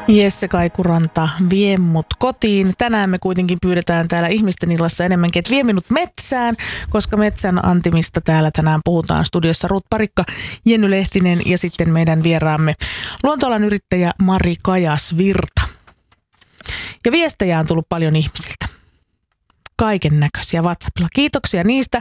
Jesse Kaikuranta, vie mut kotiin. Tänään me kuitenkin pyydetään täällä ihmisten illassa enemmänkin, että vie minut metsään, koska metsän antimista täällä tänään puhutaan studiossa Ruut Parikka, Jenny Lehtinen ja sitten meidän vieraamme luontoalan yrittäjä Mari Kajas-Virta. Ja viestejä on tullut paljon ihmisiltä. Kaiken näköisiä WhatsAppilla. Kiitoksia niistä.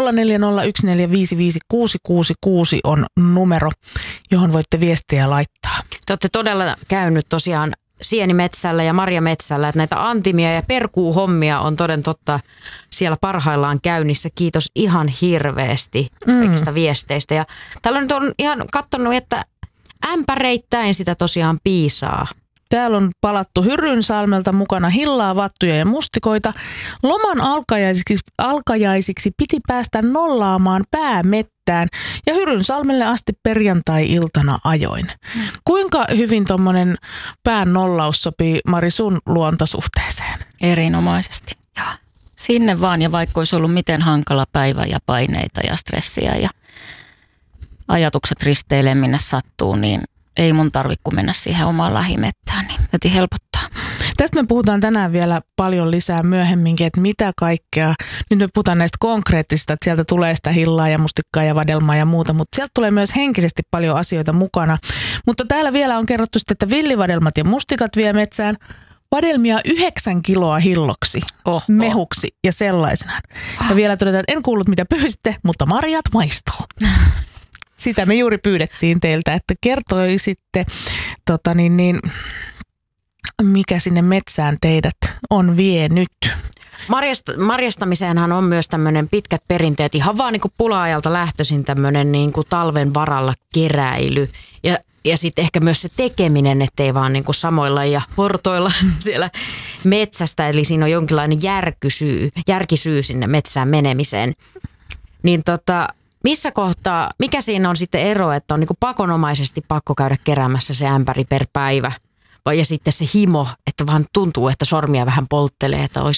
0401455666 on numero, johon voitte viestiä laittaa. Te olette todella käynyt tosiaan sienimetsällä ja marjametsällä, että näitä antimia ja perkuuhommia on toden totta siellä parhaillaan käynnissä. Kiitos ihan hirveästi kaikista viesteistä. Ja täällä nyt on ihan katsonut, että ämpäreittäin sitä tosiaan piisaa. Täällä on palattu Hyrynsalmelta, mukana hillaa, vattuja ja mustikoita. Loman alkajaisiksi piti päästä nollaamaan päämettään ja Hyrynsalmelle asti perjantai-iltana ajoin. Kuinka hyvin tuommoinen pään nollaus sopii, Mari, sun luontosuhteeseen? Erinomaisesti. Ja sinne vaan, ja vaikka olisi ollut miten hankala päivä ja paineita ja stressiä ja ajatukset risteilee minne sattuu, niin ei mun tarvitse kun mennä siihen omaan lähimettään, niin heti helpottaa. Tästä me puhutaan tänään vielä paljon lisää myöhemminkin, että mitä kaikkea. Nyt me puhutaan näistä konkreettisista, että sieltä tulee sitä hillaa ja mustikkaa ja vadelmaa ja muuta, mutta sieltä tulee myös henkisesti paljon asioita mukana. Mutta täällä vielä on kerrottu sitten, että villivadelmat ja mustikat vie metsään. Vadelmia 9 kiloa hilloksi, mehuksi ja sellaisenaan. Ja vielä todetaan, että en kuullut mitä pyysitte, mutta marjat maistuu. Sitä me juuri pyydettiin teiltä, että kertoisitte, mikä sinne metsään teidät on vienyt. Marjastamiseenhan on myös tämmöinen pitkät perinteet, ihan vaan niin kuin pula-ajalta lähtöisin tämmöinen niin kuin talven varalla keräily. Ja sitten ehkä myös se tekeminen, ettei vaan niin kuin samoilla ja portoilla siellä metsästä, eli siinä on jonkinlainen järkisyy sinne metsään menemiseen. Niin missä kohtaa, mikä siinä on sitten ero, että on niin kuin pakonomaisesti pakko käydä keräämässä se ämpäri per päivä? Ja sitten se himo, että vaan tuntuu, että sormia vähän polttelee, että olisi